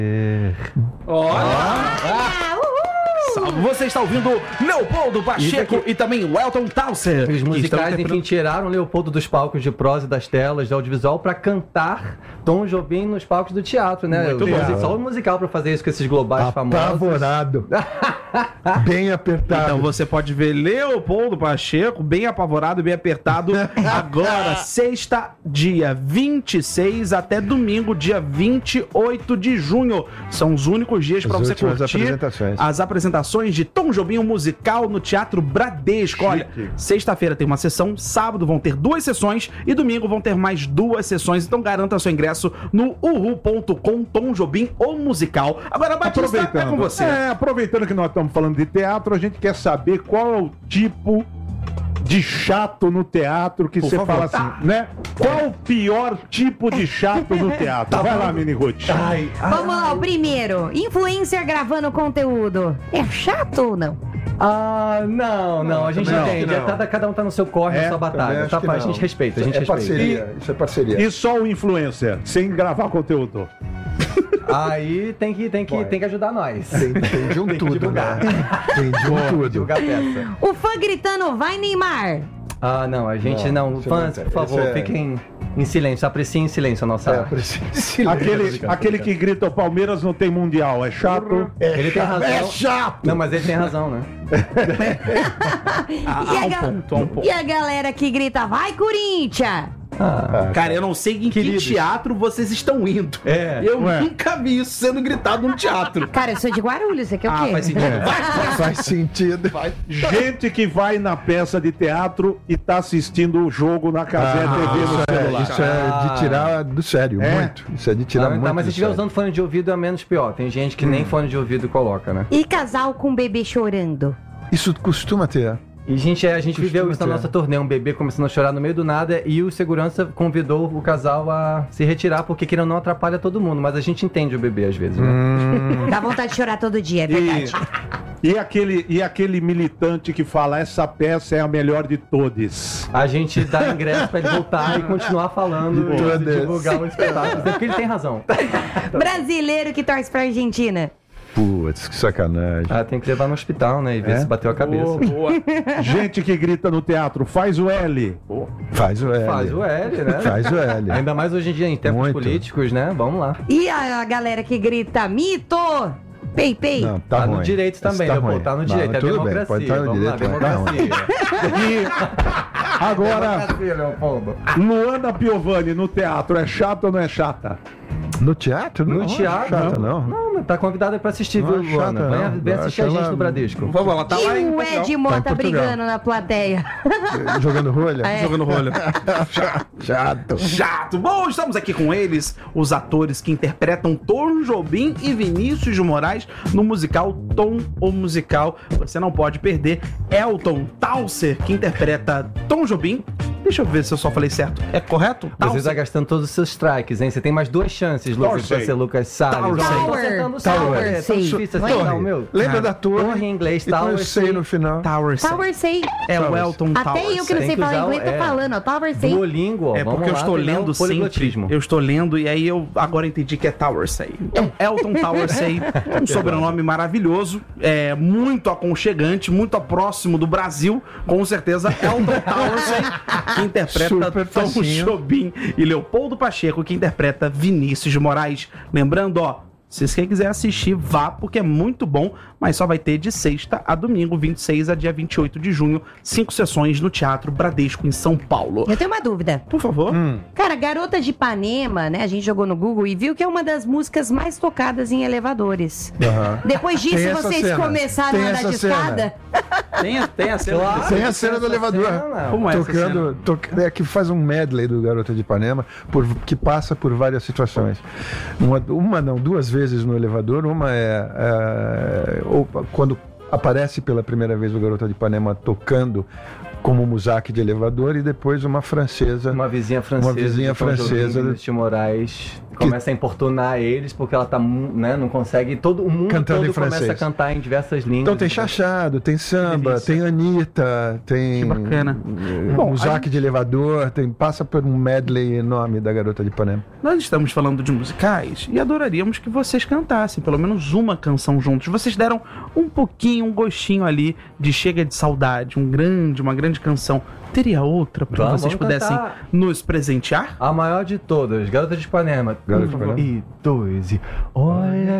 Você está ouvindo Leopoldo Pacheco e também o Elton Towser. Os musicais, enfim, tiraram Leopoldo dos palcos de prosa e das telas de audiovisual para cantar Tom Jobim nos palcos do teatro, né? Só o musical para fazer isso com esses globais famosos. Apavorado. Bem apertado. Então você pode ver Leopoldo Pacheco bem apavorado, bem apertado. Agora, sexta, dia 26 até domingo, dia 28 de junho. São os únicos dias para você curtir as apresentações de Tom Jobim, um musical no Teatro Bradesco. Olha, sexta-feira tem uma sessão, sábado vão ter 2 sessões e domingo vão ter mais 2 sessões. Então garanta seu ingresso no uhu.com Tom Jobim, o musical. Agora, Batista, é com você. Aproveitando que nós estamos falando de teatro, a gente quer saber qual é o tipo de chato no teatro que você fala assim, né? Qual o pior tipo de chato no teatro? Vai lá, Mini Ruth. Vamos lá, o primeiro. Influencer gravando conteúdo. É chato ou não? Não, a gente entende. Cada um tá no seu corre, na sua batalha. Tá, a gente respeita, parceria. Isso é parceria. E só o influencer, sem gravar conteúdo? Aí tem que ajudar nós. Tem de um tudo, né? Tem de um tudo. Divulgar a peça. O fã gritando, vai Neymar. Não, a gente não. Fãs, por favor, fiquem em silêncio. Apreciem em silêncio a nossa... Aquele que grita o Palmeiras não tem mundial, é chato? Ele tem razão. É chato! Não, mas ele tem razão, né? E a galera que grita, vai Corinthians! Cara, eu não sei em que teatro vocês estão indo. Eu nunca vi isso sendo gritado no teatro. Cara, eu sou de Guarulhos, você quer o quê? Faz sentido. Faz sentido. Gente que vai na peça de teatro e tá assistindo o jogo na Casé TV no celular. Isso é de tirar do sério, muito. Isso é de tirar muito. Mas se estiver usando fone de ouvido é menos pior. Tem gente que nem fone de ouvido coloca, né? E casal com bebê chorando? Isso costuma ter. E a gente viveu isso na nossa turnê, um bebê começando a chorar no meio do nada e o segurança convidou o casal a se retirar porque querendo não atrapalha todo mundo, mas a gente entende o bebê às vezes, né? Dá vontade de chorar todo dia, é verdade. E aquele militante que fala, essa peça é a melhor de todas. A gente dá ingresso pra ele voltar e continuar falando e divulgar o espetáculo, porque ele tem razão. Brasileiro que torce pra Argentina. Putz, que sacanagem. Tem que levar no hospital, né? E ver se bateu a cabeça. Boa. Gente que grita no teatro, faz o L. Faz o L. Faz o L, né? Faz o L. Ainda mais hoje em dia, em tempos políticos, né? Vamos lá. E a galera que grita, mito! Pei, pei. Não, tá no direito também, tá no direito, é democracia. Pode estar no direito, democracia. E agora, Luana Piovani no teatro, é chata ou não é chata? No teatro? No teatro? Chata, não. Não, tá convidada pra assistir, viu, Luana? Vem assistir a gente no Bradesco. Vamos lá, tá lá em o Ed Mota brigando na plateia. Jogando rolha? Jogando rolha. Chato. Bom, estamos aqui com eles, os atores que interpretam Tom Jobim e Vinícius de Moraes no musical Tom, o Musical. Você não pode perder. Elton Towser, que interpreta Tom Jobim. Deixa eu ver se eu só falei certo. É correto? Você está gastando todos os seus strikes, hein? Você tem mais 2 chances, Lucas, pra ser Lucas Salles. Tower. Lembra da torre? Torre em inglês, Tower. Tower. Sei no final. Tower Say. É o Elton Towers. Até eu que não sei falar inglês tô falando, ó. Tower Say. Duolingo, ó. É porque eu estou lendo sempre. Eu estou lendo e aí eu agora entendi que é Tower Say. Então, Elton Tower Say, um sobrenome maravilhoso, muito aconchegante, muito próximo do Brasil, com certeza Elton Tower Say, que interpreta Tom Jobim, e Leopoldo Pacheco, que interpreta Vinícius de Moraes. Lembrando, ó, se você quiser assistir, vá, porque é muito bom, mas só vai ter de sexta a domingo, 26 a dia 28 de junho, 5 sessões no Teatro Bradesco, em São Paulo. Eu tenho uma dúvida. Por favor. Cara, Garota de Ipanema, né, a gente jogou no Google e viu que é uma das músicas mais tocadas em elevadores. Depois disso, vocês começaram a andar de escada? Tem a cena. Claro, tem a cena do elevador. Como é essa cena? Que faz um medley do Garota de Ipanema, que passa por várias situações. Duas vezes no elevador. Uma ou quando aparece pela primeira vez o Garota de Ipanema tocando como musaque de elevador, e depois uma francesa. Uma vizinha francesa. De Moraes começa a importunar eles, porque ela tá, né, não consegue, o mundo cantando todo começa a cantar em diversas línguas. Então tem chachado, tem samba, tem Anitta, tem... Que bacana. Um Jaque de elevador, passa por um medley enorme da Garota de Ipanema. Nós estamos falando de musicais e adoraríamos que vocês cantassem pelo menos uma canção juntos. Vocês deram um gostinho ali de Chega de Saudade, uma grande canção. Teria outra para que vocês pudessem nos presentear? A maior de todas, Garota de Ipanema. Garota de Ipanema. E 2 e olha